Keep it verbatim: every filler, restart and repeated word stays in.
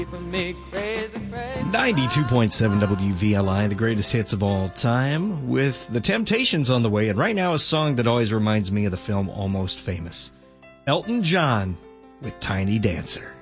ninety-two point seven W V L I, the greatest hits of all time, with The Temptations on the way, and right now a song that always reminds me of the film Almost Famous. Elton John with Tiny Dancer.